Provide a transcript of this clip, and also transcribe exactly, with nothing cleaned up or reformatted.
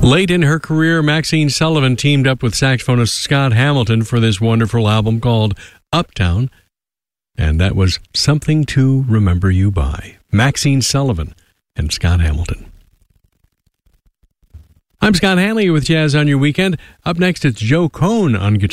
Late in her career, Maxine Sullivan teamed up with saxophonist Scott Hamilton for this wonderful album called Uptown, and that was Something to Remember You By. Maxine Sullivan and Scott Hamilton. I'm Scott Hanley with Jazz on Your Weekend. Up next, it's Joe Cohn on guitar.